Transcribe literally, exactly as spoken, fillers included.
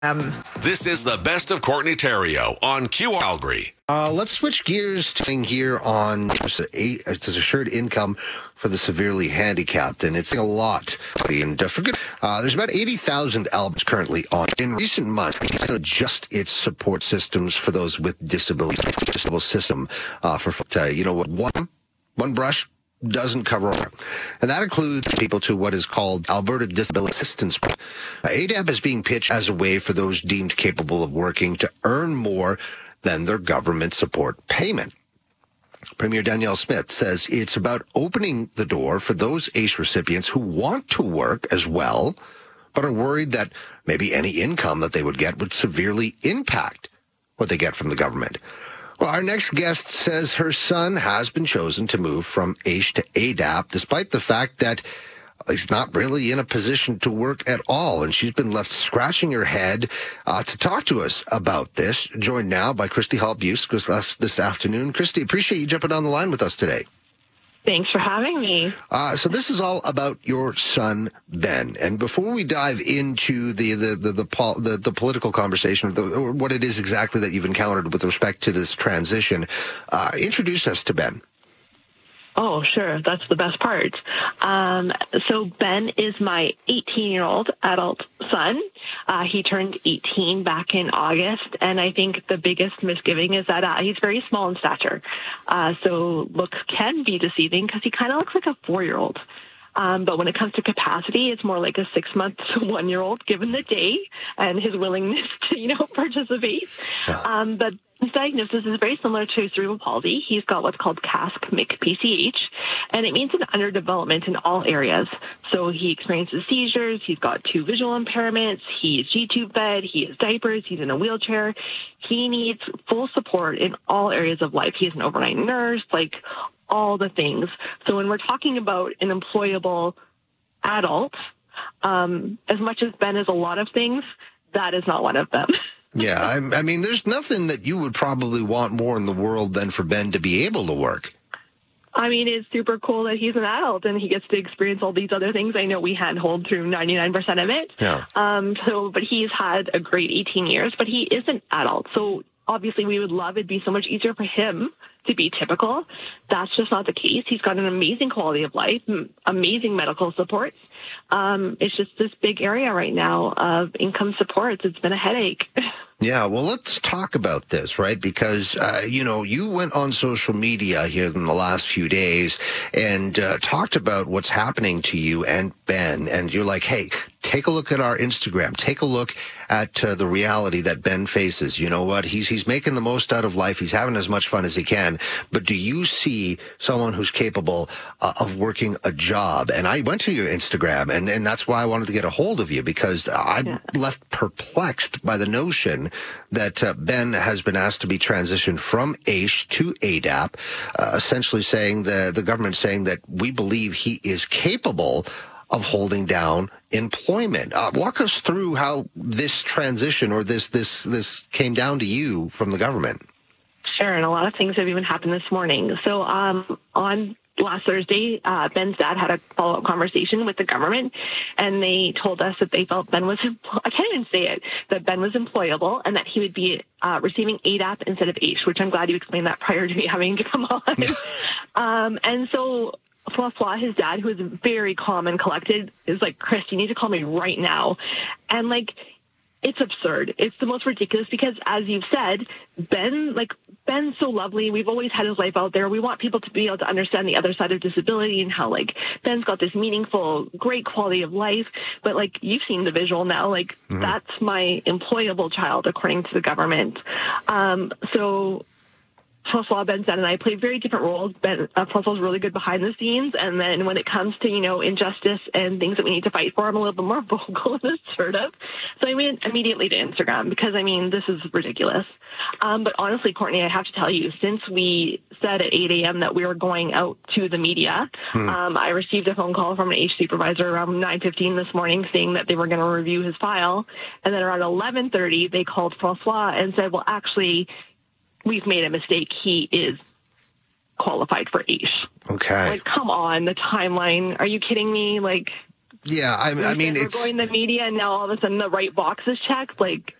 Um, This is the best of Courtney Terrio on Q Calgary. Uh, let's switch gears to thing here on there's a- there's assured income for the severely handicapped, and it's a lot. And uh, forget, uh, there's about eighty thousand Alberts currently on. In recent months, it's adjust its support systems for those with disabilities. Disable system uh, for uh, you know what one one brush doesn't cover all. And that includes people to what is called Alberta Disability Assistance. Uh, A D A P is being pitched as a way for those deemed capable of working to earn more than their government support payment. Premier Danielle Smith says it's about opening the door for those A C E recipients who want to work as well, but are worried that maybe any income that they would get would severely impact what they get from the government. Well, our next guest says her son has been chosen to move from A C E to A D A P, despite the fact that he's not really in a position to work at all. And she's been left scratching her head uh, to talk to us about this. Joined now by Christy Hall-Buse with us this afternoon. Christy, appreciate you jumping on the line with us today. Thanks for having me. Uh, so this is all about your son, Ben. And before we dive into the the the the, pol- the, the political conversation, the, or what it is exactly that you've encountered with respect to this transition, uh, introduce us to Ben. Oh, sure. That's the best part. Um, so Ben is my eighteen-year-old adult son. Uh, he turned eighteen back in August, and I think the biggest misgiving is that uh, he's very small in stature. Uh, so looks can be deceiving because he kind of looks like a four-year-old. Um, but when it comes to capacity, it's more like a six-month to one-year-old given the day and his willingness to, you know, participate. Yeah. Um, but his diagnosis is very similar to cerebral palsy. He's got what's called C A S C M I C P C H, and it means an underdevelopment in all areas. So he experiences seizures, he's got two visual impairments, he's G-tube fed, he has diapers, he's in a wheelchair. He needs full support in all areas of life. He has an overnight nurse, like all the things. So when we're talking about an employable adult, um, as much as Ben is a lot of things, that is not one of them. Yeah, I, I mean, there's nothing that you would probably want more in the world than for Ben to be able to work. I mean, it's super cool that he's an adult and he gets to experience all these other things. I know we handhold through ninety-nine percent of it. Yeah. Um, so, but he's had a great eighteen years, but he is an adult. So obviously we would love it'd be so much easier for him to be typical. That's just not the case. He's got an amazing quality of life, amazing medical supports. Um, it's just this big area right now of income supports. It's been a headache. Yeah, well, let's talk about this, right? Because, uh, you know, you went on social media here in the last few days and uh, talked about what's happening to you and Ben. And you're like, hey, take a look at our Instagram. Take a look at uh, the reality that Ben faces. You know what? He's he's making the most out of life. He's having as much fun as he can. But do you see someone who's capable uh, of working a job? And I went to your Instagram, and, and that's why I wanted to get a hold of you, because I'm yeah. left perplexed by the notion that uh, Ben has been asked to be transitioned from A C E to A D A P, uh, essentially saying the, the government saying that we believe he is capable of holding down employment. Uh, walk us through how this transition or this this this came down to you from the government. Sure, and a lot of things have even happened this morning. So um, on last Thursday, uh, Ben's dad had a follow-up conversation with the government, and they told us that they felt Ben was, empl- I can't even say it, that Ben was employable and that he would be uh, receiving A D A P instead of A C E, which I'm glad you explained that prior to me having to come on. um, and so Fla Fla, his dad, who is very calm and collected, is like, Chris, you need to call me right now. And like, it's absurd. It's the most ridiculous because, as you've said, Ben, like, Ben's so lovely. We've always had his life out there. We want people to be able to understand the other side of disability and how, like, Ben's got this meaningful, great quality of life. But, like, you've seen the visual now. Like, mm-hmm. that's my employable child, according to the government. Um, so... François, Ben said, and I play very different roles. Ben, uh, François is really good behind the scenes, and then when it comes to, you know, injustice and things that we need to fight for, I'm a little bit more vocal and assertive. So I went immediately to Instagram because, I mean, this is ridiculous. Um, but honestly, Courtney, I have to tell you, since we said at eight a.m. that we were going out to the media, hmm. um, I received a phone call from an H supervisor around nine fifteen this morning saying that they were going to review his file. And then around eleven thirty, they called François and said, well, actually, we've made a mistake. He is qualified for A C E. Okay. Like, come on, the timeline. Are you kidding me? Like, Yeah, I, I mean, we're it's going the media, and now all of a sudden the right box is checked. Like,